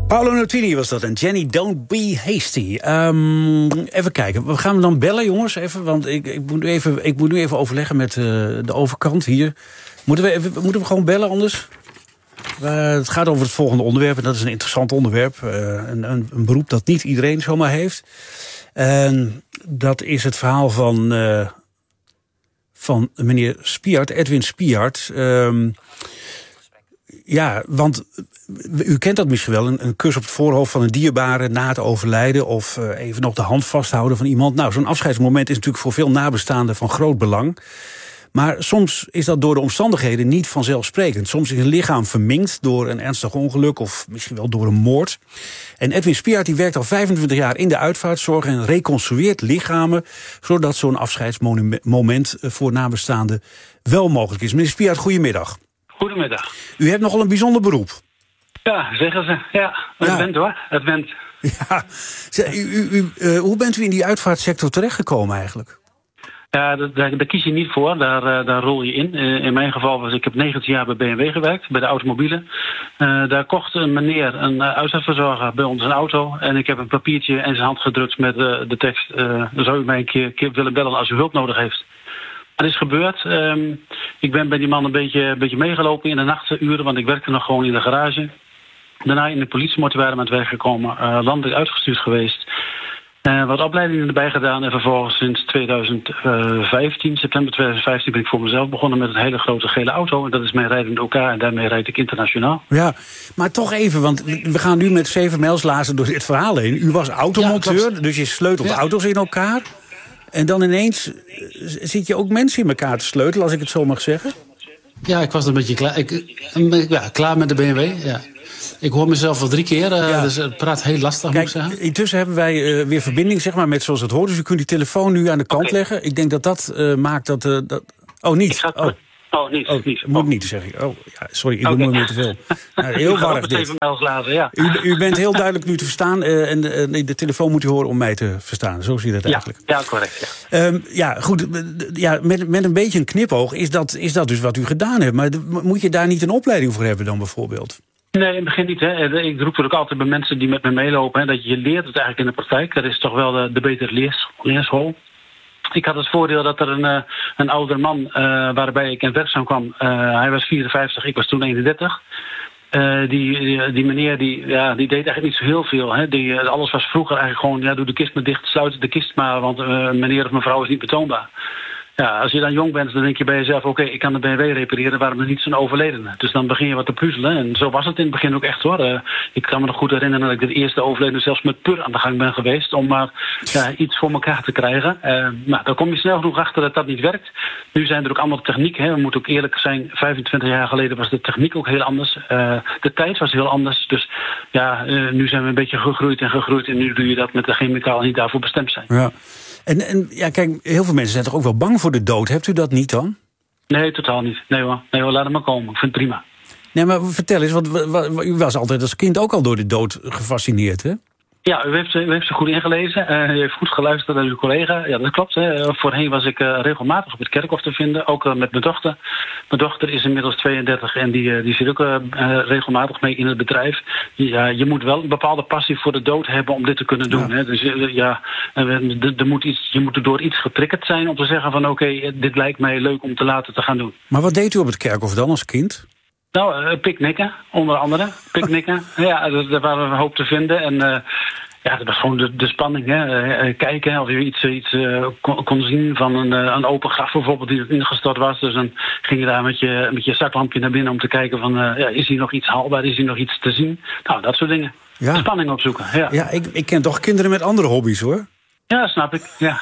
Paolo Nutini was dat en Jenny, Don't Be Hasty. Even kijken, we gaan dan bellen, jongens. Even, want ik moet nu even overleggen met de overkant hier. Moeten we gewoon bellen anders? Het gaat over het volgende onderwerp. En dat is een interessant onderwerp. Een beroep dat niet iedereen zomaar heeft. Dat is het verhaal van meneer Spiart, Edwin Spiart. Ja, want u kent dat misschien wel. Een kus op het voorhoofd van een dierbare na het overlijden. Of even nog de hand vasthouden van iemand. Nou, zo'n afscheidsmoment is natuurlijk voor veel nabestaanden van groot belang. Maar soms is dat door de omstandigheden niet vanzelfsprekend. Soms is een lichaam verminkt door een ernstig ongeluk of misschien wel door een moord. En Edwin Spiart die werkt al 25 jaar in de uitvaartzorg en reconstrueert lichamen, zodat zo'n afscheidsmoment voor nabestaanden wel mogelijk is. Meneer Spiart, goedemiddag. Goedemiddag. U hebt nogal een bijzonder beroep. Ja, zeggen ze. Ja, het bent hoor. Het bent. Ja. Hoe bent u in die uitvaartsector terechtgekomen eigenlijk? Ja, daar kies je niet voor. Daar rol je in. In mijn geval ik heb 19 jaar bij BMW gewerkt, bij de automobielen. Daar kocht een meneer, een uitvaartverzorger, bij ons een auto. En ik heb een papiertje in zijn hand gedrukt met de tekst. Dan zou u mij een keer willen bellen als u hulp nodig heeft. Dat is gebeurd. Ik ben bij die man een beetje meegelopen in de nachturen, want ik werkte nog gewoon in de garage. Daarna in de politiemortuarium aan het werk gekomen, landelijk uitgestuurd geweest. Wat opleidingen erbij gedaan en vervolgens sinds 2015, september 2015, ben ik voor mezelf begonnen met een hele grote gele auto. En dat is mijn rijdende OK en daarmee rijd ik internationaal. Ja, maar toch even, want we gaan nu met 7 mijlslazen door dit verhaal heen. U was automonteur, dus je sleutelt auto's in elkaar. En dan ineens zit je ook mensen in elkaar te sleutelen, als ik het zo mag zeggen? Ja, ik was een beetje klaar. Klaar met de BMW, ja. Ik hoor mezelf al 3 keer, dus het praat heel lastig, moet ik zeggen. Intussen hebben wij weer verbinding, zeg maar, met zoals het hoort. Dus u kunt die telefoon nu aan de kant leggen. Ik denk dat maakt dat... Oh, niet. Niet. Moet niet, zeg ik. Oh, ja, sorry, ik doe me weer te veel. Nou, heel warrig dit. Ja. U bent heel duidelijk nu te verstaan en de telefoon moet u horen om mij te verstaan. Zo zie je dat eigenlijk. Ja, correct. Ja, goed. Ja, met een beetje een knipoog is dat dus wat u gedaan hebt. Maar moet je daar niet een opleiding voor hebben dan bijvoorbeeld? Nee, in het begin niet. Hè. Ik roep het ook altijd bij mensen die met me meelopen. Hè, dat je leert het eigenlijk in de praktijk. Dat is toch wel de betere leerschool. Ik had het voordeel dat er een oudere man waarbij ik in werkzaam kwam. Hij was 54, ik was toen 31. Die meneer die deed eigenlijk niet zo heel veel. Hè. Alles was vroeger eigenlijk gewoon, doe de kist maar dicht, sluit de kist maar, want meneer of mevrouw is niet betoonbaar. Ja, als je dan jong bent, dan denk je bij jezelf, oké, ik kan de BMW repareren, waarom dan niet zo'n overledene? Dus dan begin je wat te puzzelen. En zo was het in het begin ook echt hoor. Ik kan me nog goed herinneren dat ik de eerste overledene zelfs met pur aan de gang ben geweest om maar iets voor elkaar te krijgen. Nou, dan kom je snel genoeg achter dat dat niet werkt. Nu zijn er ook andere technieken. Hè. We moeten ook eerlijk zijn, 25 jaar geleden was de techniek ook heel anders. De tijd was heel anders. Dus nu zijn we een beetje gegroeid en nu doe je dat met de chemicalen die daarvoor bestemd zijn. Ja. En kijk, heel veel mensen zijn toch ook wel bang voor de dood. Hebt u dat niet dan? Nee, totaal niet. Nee hoor, laat het maar komen. Ik vind het prima. Nee, maar vertel eens, want u was altijd als kind ook al door de dood gefascineerd, hè? Ja, u heeft ze goed ingelezen. U heeft goed geluisterd naar uw collega. Ja, dat klopt. Hè. Voorheen was ik regelmatig op het kerkhof te vinden. Ook met mijn dochter. Mijn dochter is inmiddels 32 en die zit ook regelmatig mee in het bedrijf. Ja, je moet wel een bepaalde passie voor de dood hebben om dit te kunnen doen. Ja. Hè. Dus je moet er door iets getriggerd zijn om te zeggen van oké, dit lijkt mij leuk om te laten te gaan doen. Maar wat deed u op het kerkhof dan als kind? Nou, picknicken, onder andere. Picknicken. Ja, daar waren we een hoop te vinden. En dat was gewoon de spanning. Hè. Kijken of je iets kon zien van een open graf bijvoorbeeld die ingestort was. Dus dan ging je daar met je zaklampje naar binnen om te kijken van is hier nog iets haalbaar, is hier nog iets te zien? Nou, dat soort dingen. Ja. De spanning opzoeken. Ja, ik ken toch kinderen met andere hobby's hoor. Ja, snap ik. Ja.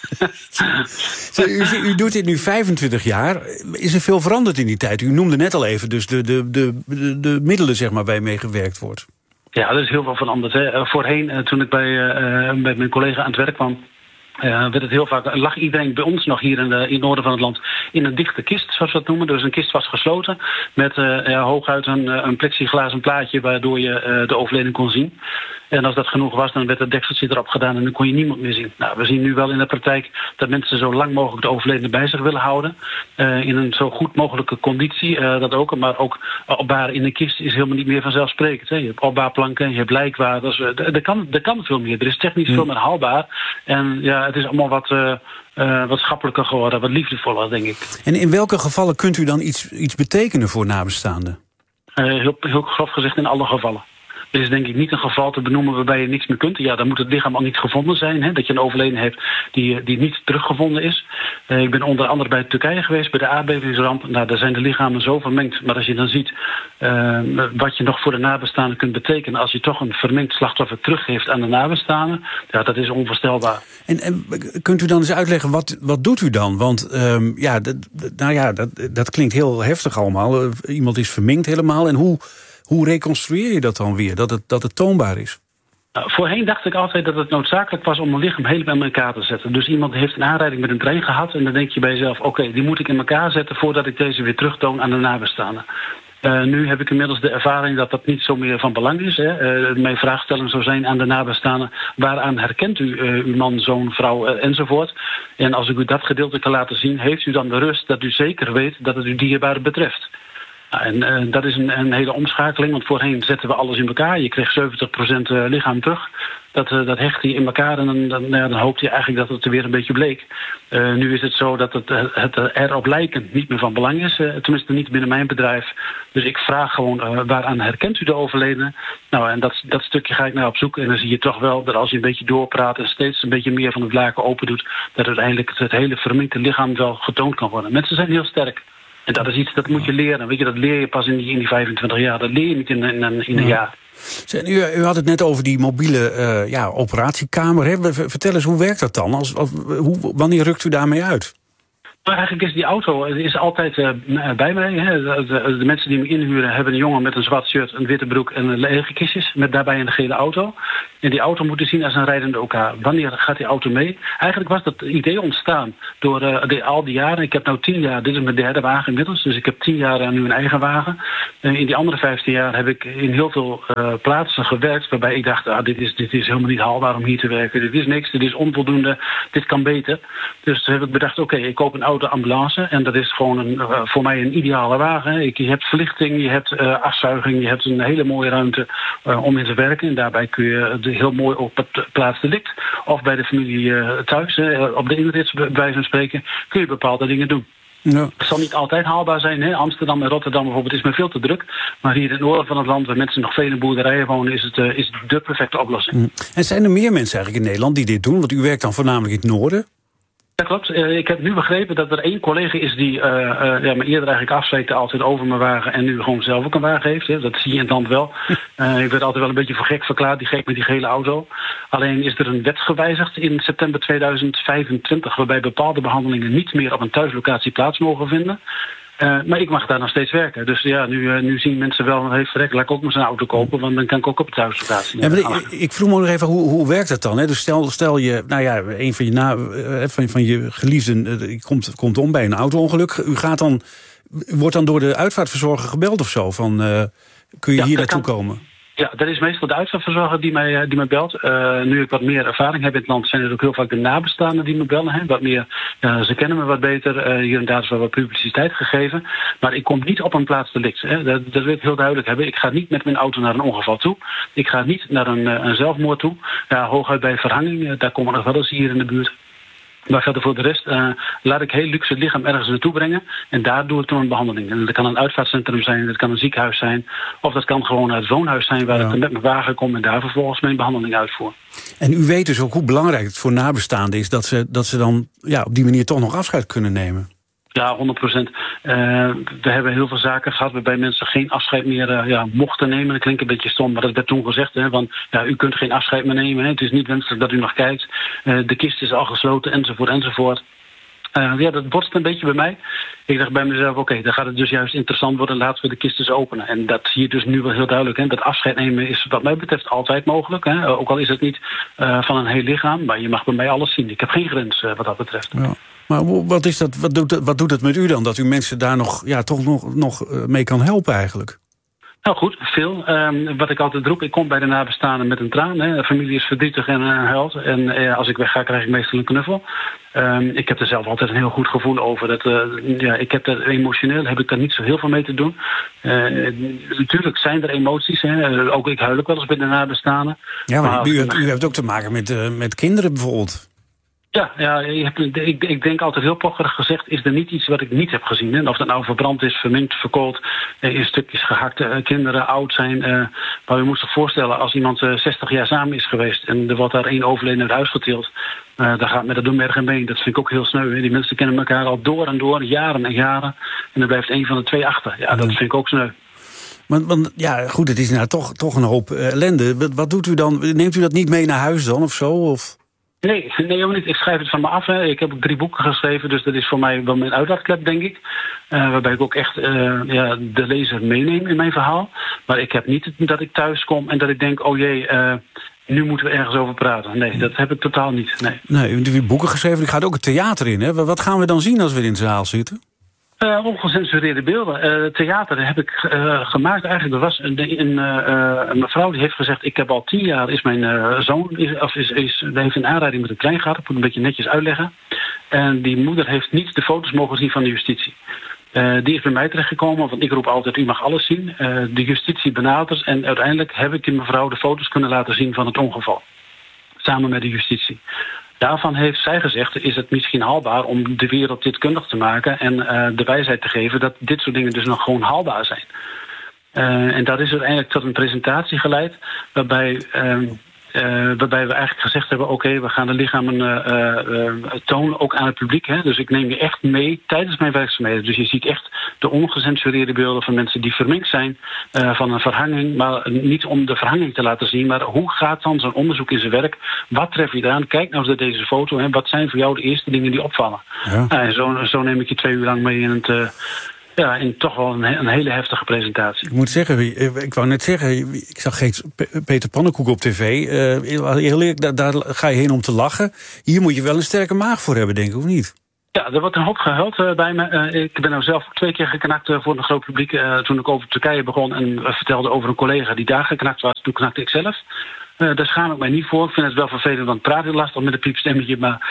U doet dit nu 25 jaar. Is er veel veranderd in die tijd? U noemde net al even dus de middelen zeg maar, waar mee gewerkt wordt. Ja, er is heel veel veranderd. Hè. Voorheen, toen ik bij mijn collega aan het werk kwam, werd het heel vaak, lag iedereen bij ons nog hier in het noorden van het land in een dichte kist, zoals we dat noemen. Dus een kist was gesloten met hooguit een plexiglazen plaatje waardoor je de overledene kon zien. En als dat genoeg was, dan werd het dekseltje erop gedaan en dan kon je niemand meer zien. Nou, we zien nu wel in de praktijk dat mensen zo lang mogelijk de overledene bij zich willen houden. In een zo goed mogelijke conditie, dat ook. Maar ook opbaren in de kist is helemaal niet meer vanzelfsprekend. Hè. Je hebt opbaarplanken, je hebt lijkwaters. Er kan veel meer. Er is technisch veel meer haalbaar. En ja, het is allemaal wat schappelijker geworden, wat liefdevoller, denk ik. En in welke gevallen kunt u dan iets betekenen voor nabestaanden? Heel grof gezegd in alle gevallen. Er is denk ik niet een geval te benoemen waarbij je niks meer kunt. Ja, dan moet het lichaam al niet gevonden zijn. Hè? Dat je een overleden hebt die niet teruggevonden is. Ik ben onder andere bij Turkije geweest, bij de aardbevingsramp. Nou, daar zijn de lichamen zo vermengd. Maar als je dan ziet wat je nog voor de nabestaanden kunt betekenen als je toch een vermengd slachtoffer teruggeeft aan de nabestaanden, ja, dat is onvoorstelbaar. En kunt u dan eens uitleggen, wat doet u dan? Want dat klinkt heel heftig allemaal. Iemand is verminkt helemaal. En hoe reconstrueer je dat dan weer, dat het toonbaar is? Voorheen dacht ik altijd dat het noodzakelijk was om een lichaam helemaal in elkaar te zetten. Dus iemand heeft een aanrijding met een trein gehad en dan denk je bij jezelf, oké, die moet ik in elkaar zetten voordat ik deze weer terugtoon aan de nabestaanden. Nu heb ik inmiddels de ervaring dat dat niet zo meer van belang is. Hè. Mijn vraagstelling zou zijn aan de nabestaanden, waaraan herkent u uw man, zoon, vrouw enzovoort? En als ik u dat gedeelte kan laten zien, heeft u dan de rust dat u zeker weet dat het uw dierbare betreft. En dat is een hele omschakeling, want voorheen zetten we alles in elkaar. Je kreeg 70% lichaam terug. Dat hecht hij in elkaar en dan hoopt je eigenlijk dat het er weer een beetje bleek. Nu is het zo dat het erop lijken niet meer van belang is. Tenminste niet binnen mijn bedrijf. Dus ik vraag gewoon, waaraan herkent u de overledene? Nou, en dat stukje ga ik naar op zoek. En dan zie je toch wel dat als je een beetje doorpraat en steeds een beetje meer van het laken open doet, dat uiteindelijk het hele verminkte lichaam wel getoond kan worden. Mensen zijn heel sterk. En dat is iets dat moet je leren. Weet je, dat leer je pas in die 25 jaar. Dat leer je niet in een jaar. U had het net over die mobiele operatiekamer. Hè? Vertel eens, hoe werkt dat dan? Wanneer rukt u daarmee uit? Maar eigenlijk is die auto altijd bij mij. Hè. De mensen die me inhuren hebben een jongen met een zwart shirt, een witte broek en lege kistjes. Met daarbij een gele auto. En die auto moet je zien als een rijdende OK. Wanneer gaat die auto mee? Eigenlijk was dat idee ontstaan door al die jaren. Ik heb nu 10 jaar, dit is mijn 3e wagen inmiddels. Dus ik heb 10 jaar nu een eigen wagen. In die andere 15 jaar heb ik in heel veel plaatsen gewerkt waarbij ik dacht, dit is helemaal niet haalbaar om hier te werken. Dit is niks, dit is onvoldoende, dit kan beter. Dus toen heb ik bedacht, oké, ik koop een auto-ambulance. En dat is gewoon voor mij een ideale wagen. Je hebt verlichting, je hebt afzuiging, je hebt een hele mooie ruimte om in te werken. En daarbij kun je heel mooi op het plaatsdelict of bij de familie thuis, op de inrits bij wijze van spreken, kun je bepaalde dingen doen. Ja. Het zal niet altijd haalbaar zijn. Hè? Amsterdam en Rotterdam bijvoorbeeld is me veel te druk. Maar hier in het noorden van het land, waar mensen nog veel in boerderijen wonen, is het de perfecte oplossing. En zijn er meer mensen eigenlijk in Nederland die dit doen? Want u werkt dan voornamelijk in het noorden. Ja, klopt. Ik heb nu begrepen dat er 1 collega is die me eerder eigenlijk afzweekte altijd over mijn wagen en nu gewoon zelf ook een wagen heeft. Hè. Dat zie je in het land wel. Ik werd altijd wel een beetje voor gek verklaard, die gek met die gele auto. Alleen is er een wet gewijzigd in september 2025... waarbij bepaalde behandelingen niet meer op een thuislocatie plaats mogen vinden. Maar ik mag daar nog steeds werken. Dus ja, nu zien mensen wel, laat ik ook maar zo'n auto kopen, want dan kan ik ook op het thuislocatie. Ik vroeg me nog even, hoe werkt dat dan? Hè? Dus stel je, een van je geliefden komt om bij een auto-ongeluk. Wordt dan door de uitvaartverzorger gebeld of zo? Kun je hier naartoe komen? Ja, dat is meestal de uitvaartverzorger die mij belt. Nu ik wat meer ervaring heb in het land, zijn er ook heel vaak de nabestaanden die me bellen. Hè. Wat meer, ze kennen me wat beter. Hier en daar is wel wat publiciteit gegeven. Maar ik kom niet op een plaatsdelict. Hè. Dat wil ik heel duidelijk hebben. Ik ga niet met mijn auto naar een ongeval toe. Ik ga niet naar een zelfmoord toe. Ja, hooguit bij verhanging. Daar komen nog wel eens hier in de buurt. Maar verder voor de rest laat ik heel luxe het lichaam ergens naartoe brengen. En daar doe ik dan een behandeling. En dat kan een uitvaartcentrum zijn, dat kan een ziekenhuis zijn. Of dat kan gewoon het woonhuis zijn waar ik met mijn wagen kom en daar vervolgens mijn behandeling uitvoer. En u weet dus ook hoe belangrijk het voor nabestaanden is dat ze dan op die manier toch nog afscheid kunnen nemen. Ja, 100%. We hebben heel veel zaken gehad waarbij mensen geen afscheid meer mochten nemen. Dat klinkt een beetje stom, maar dat werd toen gezegd. Hè, want u kunt geen afscheid meer nemen. Hè. Het is niet wenselijk dat u nog kijkt. De kist is al gesloten, enzovoort. Dat botst een beetje bij mij. Ik dacht bij mezelf, oké, dan gaat het dus juist interessant worden. Laten we de kist eens openen. En dat zie je dus nu wel heel duidelijk. Hè. Dat afscheid nemen is wat mij betreft altijd mogelijk. Hè. Ook al is het niet van een heel lichaam. Maar je mag bij mij alles zien. Ik heb geen grens wat dat betreft. Ja. Maar wat is dat? Wat doet het met u dan? Dat u mensen daar toch mee kan helpen eigenlijk? Nou goed, veel. Wat ik altijd roep, ik kom bij de nabestaanden met een traan. Hè. De familie is verdrietig en huilt. En als ik wegga, krijg ik meestal een knuffel. Ik heb er zelf altijd een heel goed gevoel over. Ik heb er emotioneel heb ik daar niet zo heel veel mee te doen. Natuurlijk zijn er emoties. Hè. Ook ik huil ook wel eens bij de nabestaanden. Ja, maar u hebt ook te maken met kinderen bijvoorbeeld. Ja, ik denk altijd heel pocherig gezegd, is er niet iets wat ik niet heb gezien. Hè? Of dat nou verbrand is, verminkt, verkoold, in stukjes gehakt, kinderen oud zijn. Maar je moet zich voorstellen, als iemand 60 jaar samen is geweest en er wordt daar 1 overleden uit huis getild, dan gaat met dat door merg en been. Dat vind ik ook heel sneu. Hè? Die mensen kennen elkaar al door en door, jaren en jaren. En er blijft 1 van de 2 achter. Ja, dat vind ik ook sneu. Want ja, goed, het is nou toch een hoop ellende. Wat doet u dan? Neemt u dat niet mee naar huis dan of zo? Of? Nee, helemaal niet. Ik schrijf het van me af. Hè. Ik heb ook 3 boeken geschreven, dus dat is voor mij wel mijn uitlaatklep, denk ik. Waarbij ik ook echt de lezer meeneem in mijn verhaal. Maar ik heb niet dat ik thuis kom en dat ik denk, oh jee, nu moeten we ergens over praten. Nee, dat heb ik totaal niet. Nee, u heeft boeken geschreven, u gaat ook het theater in. Hè? Wat gaan we dan zien als we in de zaal zitten? Ongecensureerde beelden. Theater heb ik gemaakt. Eigenlijk, er was een mevrouw die heeft gezegd, ik heb al 10 jaar, is mijn zoon, heeft een aanrijding met een trein gehad. Ik moet een beetje netjes uitleggen. En die moeder heeft niet de foto's mogen zien van de justitie. Die is bij mij terechtgekomen, want ik roep altijd, u mag alles zien. De justitie benadert en uiteindelijk heb ik die mevrouw de foto's kunnen laten zien van het ongeval. Samen met de justitie. Daarvan heeft zij gezegd, is het misschien haalbaar om de wereld dit kundig te maken en de wijsheid te geven dat dit soort dingen dus nog gewoon haalbaar zijn. En dat is uiteindelijk tot een presentatie geleid waarbij we eigenlijk gezegd hebben, oké, we gaan de lichamen tonen, ook aan het publiek. Hè? Dus ik neem je echt mee tijdens mijn werkzaamheden. Dus je ziet echt de ongecensureerde beelden van mensen die verminkt zijn van een verhanging. Maar niet om de verhanging te laten zien, maar hoe gaat dan zo'n onderzoek in zijn werk? Wat tref je eraan? Kijk nou eens naar deze foto. Hè? Wat zijn voor jou de eerste dingen die opvallen? Ja. En zo neem ik je 2 uur lang mee in het... in toch wel een hele heftige presentatie. Ik moet zeggen, ik wou net zeggen, ik zag Peter Pannenkoek op tv. Heel eerlijk, daar ga je heen om te lachen. Hier moet je wel een sterke maag voor hebben, denk ik, of niet? Ja, er wordt een hoop gehuild bij me. Ik ben nou zelf 2 keer geknakt voor een groot publiek. Toen ik over Turkije begon en vertelde over een collega die daar geknakt was. Toen knakte ik zelf. Daar schaam ik mij niet voor. Ik vind het wel vervelend, want praat heel lastig met een piepstemmetje. Maar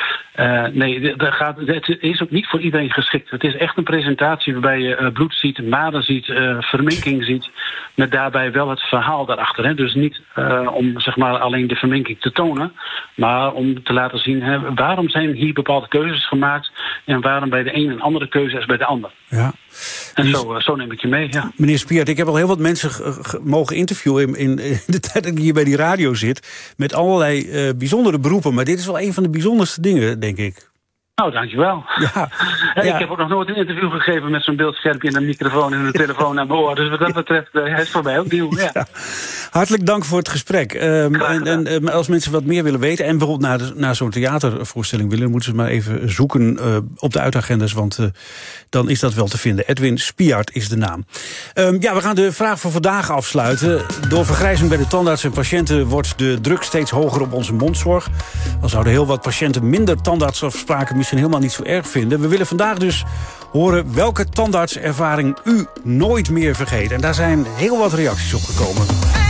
het is ook niet voor iedereen geschikt. Het is echt een presentatie waarbij je bloed ziet, maden ziet, verminking ziet. Met daarbij wel het verhaal daarachter. Hè. Dus niet om zeg maar alleen de verminking te tonen. Maar om te laten zien, waarom zijn hier bepaalde keuzes gemaakt. En waarom bij de een een andere keuze is bij de ander. Ja. En zo neem ik je mee, ja. Meneer Spiaert, ik heb al heel wat mensen mogen interviewen in de tijd dat ik hier bij die radio zit. Met allerlei bijzondere beroepen. Maar dit is wel een van de bijzonderste dingen, denk ik. Nou, dankjewel. Ja. Ik heb ook nog nooit een interview gegeven met zo'n beeldschermpje en een microfoon en een telefoon aan mijn oor. Dus wat dat betreft, het is voor mij ook nieuw. Ja. Hartelijk dank voor het gesprek. En als mensen wat meer willen weten en bijvoorbeeld naar zo'n theatervoorstelling willen, dan moeten ze maar even zoeken op de uitagendas, want dan is dat wel te vinden. Edwin Spiaert is de naam. We gaan de vraag voor vandaag afsluiten. Door vergrijzing bij de tandarts en patiënten wordt de druk steeds hoger op onze mondzorg. Dan zouden heel wat patiënten minder tandartsafspraken misschien helemaal niet zo erg vinden. We willen vandaag dus horen welke tandartservaring u nooit meer vergeet. En daar zijn heel wat reacties op gekomen.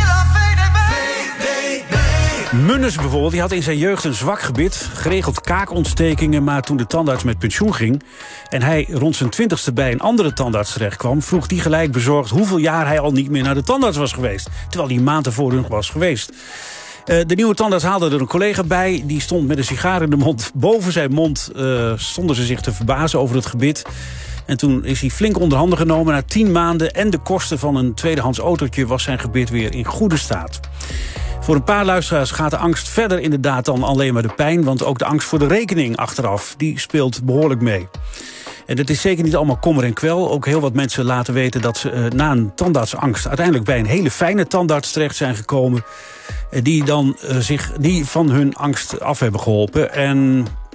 Munnes bijvoorbeeld, die had in zijn jeugd een zwak gebit, geregeld kaakontstekingen, maar toen de tandarts met pensioen ging en hij rond zijn 20ste bij een andere tandarts terechtkwam, vroeg die gelijk bezorgd hoeveel jaar hij al niet meer naar de tandarts was geweest, terwijl hij een maand ervoor nog was geweest. De nieuwe tandarts haalde er een collega bij. Die stond met een sigaar in de mond. Boven zijn mond stonden ze zich te verbazen over het gebit. En toen is hij flink onder handen genomen. Na 10 maanden en de kosten van een tweedehands autootje was zijn gebit weer in goede staat. Voor een paar luisteraars gaat de angst verder inderdaad dan alleen maar de pijn. Want ook de angst voor de rekening achteraf, die speelt behoorlijk mee. En het is zeker niet allemaal kommer en kwel. Ook heel wat mensen laten weten dat ze na een tandartsangst uiteindelijk bij een hele fijne tandarts terecht zijn gekomen. Die dan die van hun angst af hebben geholpen. En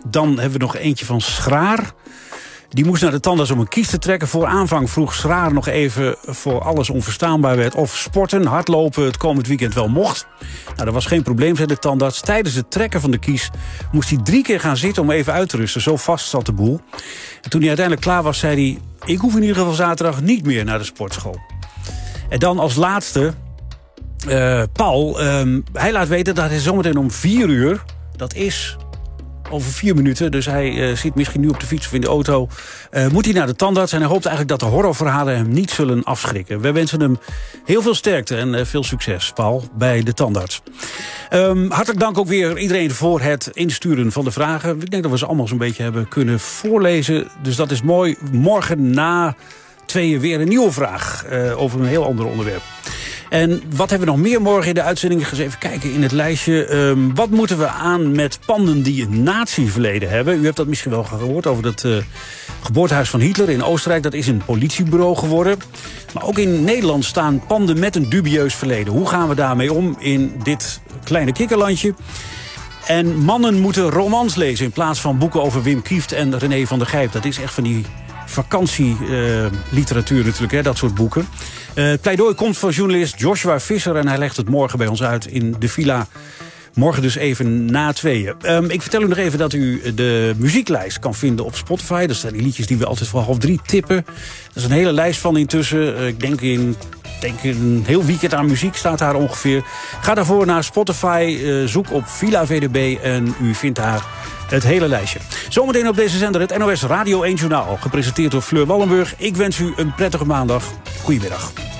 Dan hebben we nog eentje van Schraar. Die moest naar de tandarts om een kies te trekken. Voor aanvang vroeg Schraar nog even voor alles onverstaanbaar werd... of sporten, hardlopen het komend weekend wel mocht. Nou, dat was geen probleem, zei de tandarts. Tijdens het trekken van de kies moest hij 3 keer gaan zitten om even uit te rusten. Zo vast zat de boel. En toen hij uiteindelijk klaar was, zei hij... ik hoef in ieder geval zaterdag niet meer naar de sportschool. En dan als laatste... Paul, hij laat weten dat hij zometeen om 4 uur... dat is... over 4 minuten, dus hij zit misschien nu op de fiets of in de auto... moet hij naar de tandarts en hij hoopt eigenlijk dat de horrorverhalen hem niet zullen afschrikken. We wensen hem heel veel sterkte en veel succes, Paul, bij de tandarts. Hartelijk dank ook weer iedereen voor het insturen van de vragen. Ik denk dat we ze allemaal zo'n beetje hebben kunnen voorlezen. Dus dat is mooi. Morgen na 2 weer een nieuwe vraag over een heel ander onderwerp. En wat hebben we nog meer morgen in de uitzending? Ik ga eens even kijken in het lijstje. Wat moeten we aan met panden die een nazi-verleden hebben? U hebt dat misschien wel gehoord over het geboortehuis van Hitler in Oostenrijk. Dat is een politiebureau geworden. Maar ook in Nederland staan panden met een dubieus verleden. Hoe gaan we daarmee om in dit kleine kikkerlandje? En mannen moeten romans lezen in plaats van boeken over Wim Kieft en René van der Gijp. Dat is echt van die vakantieliteratuur natuurlijk, hè, dat soort boeken. Het pleidooi komt van journalist Joshua Visser en hij legt het morgen bij ons uit in de villa. Morgen dus even na 2. Ik vertel u nog even dat u de muzieklijst kan vinden op Spotify. Dat zijn die liedjes die we altijd voor 2:30 tippen. Er is een hele lijst van intussen. Ik denk een heel weekend aan muziek staat daar ongeveer. Ga daarvoor naar Spotify, zoek op Villa VDB en u vindt daar het hele lijstje. Zometeen op deze zender het NOS Radio 1 Journaal. Gepresenteerd door Fleur Wallenburg. Ik wens u een prettige maandag. Goedemiddag.